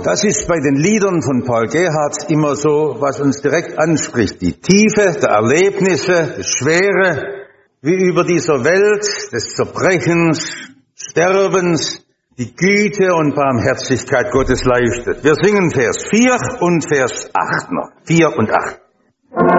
Das ist bei den Liedern von Paul Gerhardt immer so, was uns direkt anspricht. Die Tiefe der Erlebnisse, das Schwere, wie über dieser Welt des Zerbrechens, Sterbens, die Güte und Barmherzigkeit Gottes leuchtet. Wir singen Vers 4 und Vers 8 noch. 4 und 8.